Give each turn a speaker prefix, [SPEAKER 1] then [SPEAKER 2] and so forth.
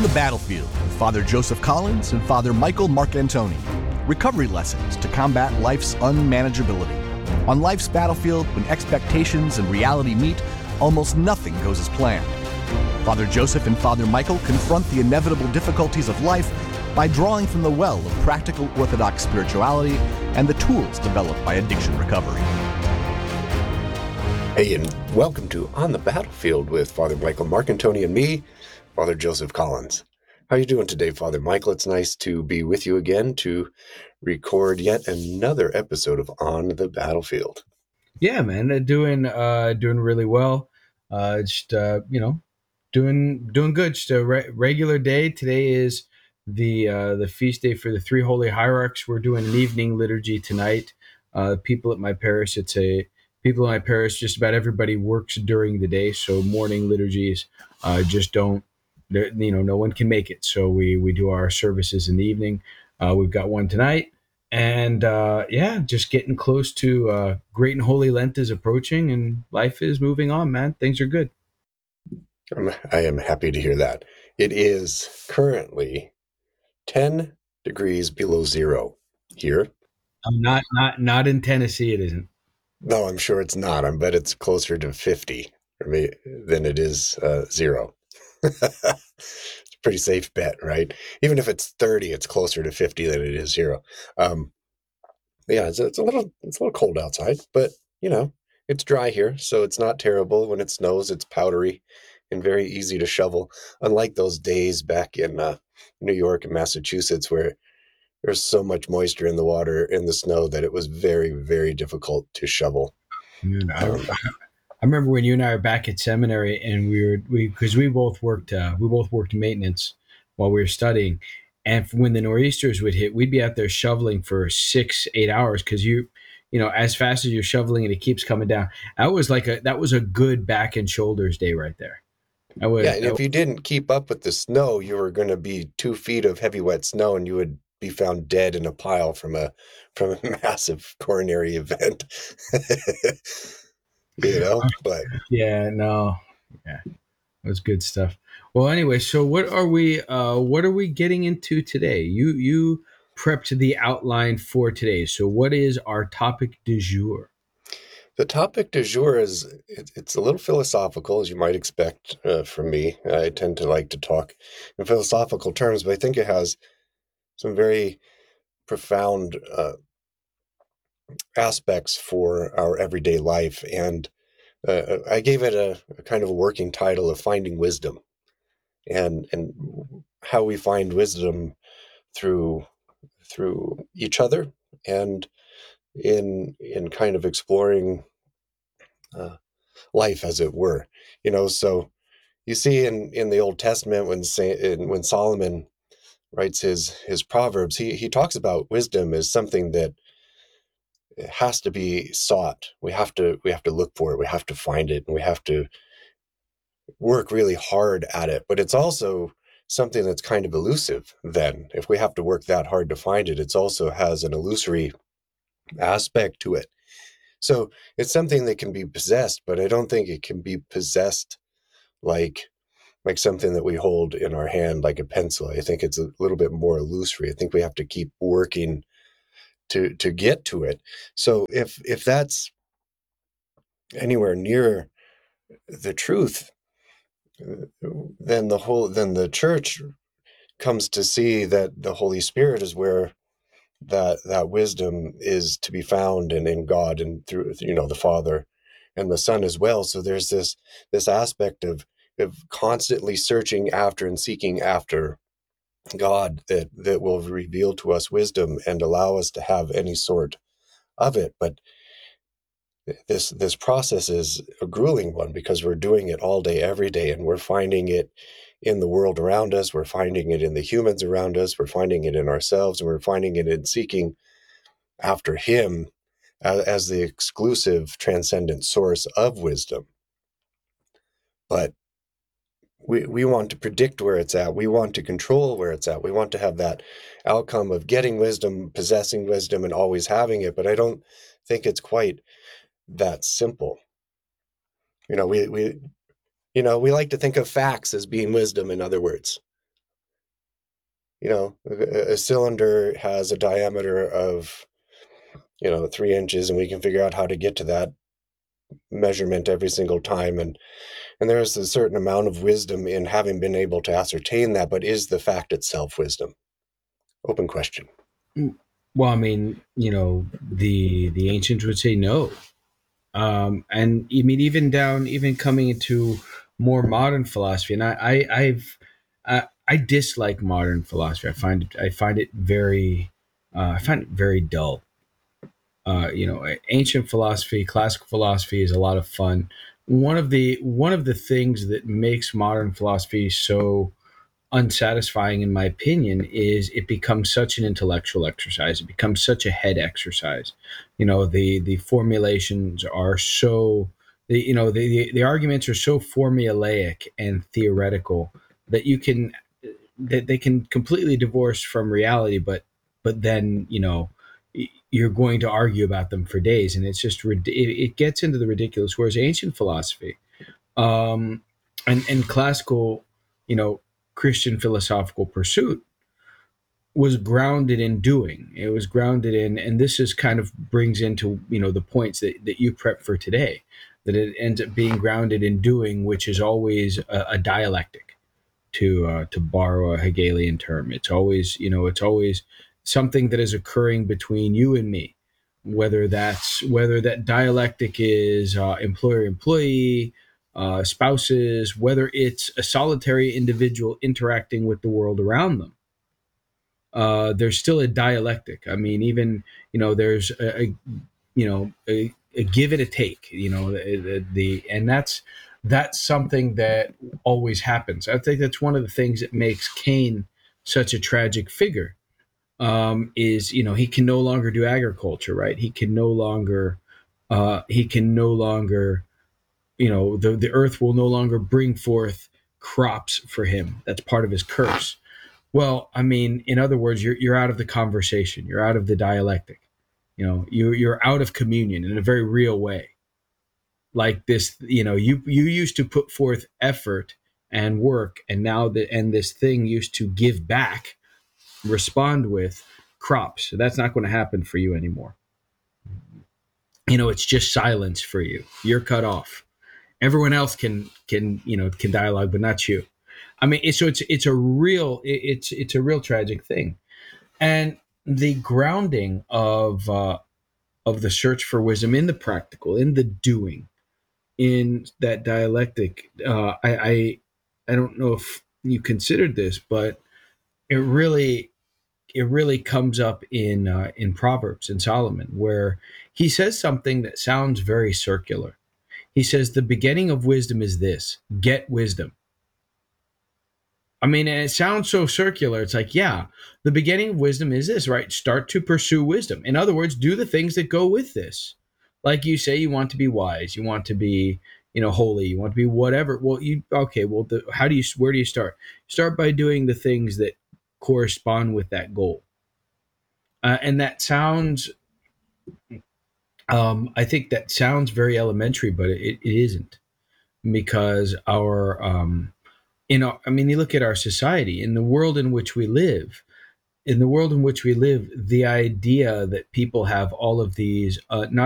[SPEAKER 1] the Battlefield with Father Joseph Collins and Father Michael Marcantoni. Recovery lessons to combat life's unmanageability. On life's battlefield, when expectations and reality meet, almost nothing goes as planned. Father Joseph and Father Michael confront the inevitable difficulties of life by drawing from the well of practical Orthodox spirituality and the tools developed by addiction recovery.
[SPEAKER 2] Hey, and welcome to On the Battlefield with Father Michael Marcantoni and me, Father Joseph Collins. How are you doing today, Father Michael? It's nice to be with you again to record yet another episode of On the Battlefield.
[SPEAKER 3] Yeah, man, doing really well. Doing good. Just a regular day. Today is the feast day for the three holy hierarchs. We're doing an evening liturgy tonight. People at my parish, just about everybody works during the day, so morning liturgies just don't. No one can make it, so we do our services in the evening. We've got one tonight. And just getting close to Great and Holy Lent is approaching, and life is moving on, man. Things are good.
[SPEAKER 2] I am happy to hear that. It is currently 10 degrees below zero here.
[SPEAKER 3] Not in Tennessee, it isn't.
[SPEAKER 2] No, I'm sure it's not. I bet it's closer to 50 than it is zero. It's a pretty safe bet, right? Even if it's 30, it's closer to 50 than it is zero. It's a little cold outside, but it's dry here, so it's not terrible. When it snows, it's powdery and very easy to shovel. Unlike those days back in New York and Massachusetts where there's so much moisture in the water, in the snow, that it was very, very difficult to shovel.
[SPEAKER 3] I remember when you and I were back at seminary, and we both worked maintenance while we were studying, and when the nor'easters would hit, we'd be out there shoveling for 6-8 hours because as fast as you're shoveling and it keeps coming down. That was a good back and shoulders day right there.
[SPEAKER 2] If you didn't keep up with the snow, you were going to be 2 feet of heavy wet snow, and you would be found dead in a pile from a massive coronary event. But
[SPEAKER 3] it was good stuff. Well, anyway, so what are we getting into today? You prepped the outline for today. So what is our topic du jour?
[SPEAKER 2] The topic du jour it's a little philosophical, as you might expect from me. I tend to like to talk in philosophical terms, but I think it has some very profound aspects for our everyday life. And I gave it a kind of a working title of Finding Wisdom, and how we find wisdom through each other, and in kind of exploring life, as it were. So you see in the Old Testament when Solomon writes his Proverbs, he talks about wisdom as something that has to be sought. We have to look for it. We have to find it, and we have to work really hard at it. But it's also something that's kind of elusive. Then, if we have to work that hard to find it, it also has an illusory aspect to it. So it's something that can be possessed, but I don't think it can be possessed like something that we hold in our hand, like a pencil. I think it's a little bit more illusory. I think we have to keep working to get to it. So if that's anywhere near the truth, then the church comes to see that the Holy Spirit is where that wisdom is to be found, and in God, and through the Father and the Son as well. So there's this aspect of constantly searching after and seeking after God that will reveal to us wisdom and allow us to have any sort of it. But this process is a grueling one, because we're doing it all day, every day, and we're finding it in the world around us. We're finding it in the humans around us. We're finding it in ourselves, and we're finding it in seeking after Him as the exclusive transcendent source of wisdom. But we want to predict where it's at. We want to control where it's at. We want to have that outcome of getting wisdom, possessing wisdom, and always having it. But I don't think it's quite that simple. We like to think of facts as being wisdom, in other words. a cylinder has a diameter of 3 inches, and we can figure out how to get to that measurement every single time. And there is a certain amount of wisdom in having been able to ascertain that, but is the fact itself wisdom? Open question.
[SPEAKER 3] Well, I mean, the ancients would say no. And I mean, even coming into more modern philosophy, and I dislike modern philosophy. I find it very dull. Ancient philosophy, classical philosophy is a lot of fun. One of the things that makes modern philosophy so unsatisfying, in my opinion, is it becomes such an intellectual exercise. It becomes such a head exercise. The formulations are so the arguments are so formulaic and theoretical that they can completely divorce from reality, but then you're going to argue about them for days, and it gets into the ridiculous. Whereas ancient philosophy, um, and classical, you know, Christian philosophical pursuit was grounded in doing. It was grounded in, and this is kind of brings into the points that you prep for today. That it ends up being grounded in doing, which is always a dialectic. To borrow a Hegelian term, it's always something that is occurring between you and me. Whether that dialectic is employer employee, spouses, whether it's a solitary individual interacting with the world around them, there's still a dialectic. I mean, even there's a give and a take. And that's something that always happens. I think that's one of the things that makes Cain such a tragic figure. Is he can no longer do agriculture, right? He can no longer. The earth will no longer bring forth crops for him. That's part of his curse. Well, I mean, in other words, you're out of the conversation. You're out of the dialectic. You're out of communion in a very real way. Like this, you used to put forth effort and work, and now this thing used to give back, respond with crops. So that's not going to happen for you anymore. It's just silence for you. You're cut off. Everyone else can dialogue, but not you. I mean, it's a real tragic thing, and the grounding of the search for wisdom in the practical, in the doing, in that dialectic. I don't know if you considered this, but it really comes up in Proverbs, in Solomon, where he says something that sounds very circular. He says the beginning of wisdom is this: get wisdom. I mean, and it sounds so circular. It's like, yeah, the beginning of wisdom is this, right? Start to pursue wisdom. In other words, do the things that go with this. Like you say, you want to be wise, you want to be, holy, you want to be whatever. Well, where do you start? Start by doing the things that correspond with that goal. And that sounds, I think that sounds very elementary, but it isn't, because you look at our society, in the world in which we live, the idea that people have all of these, not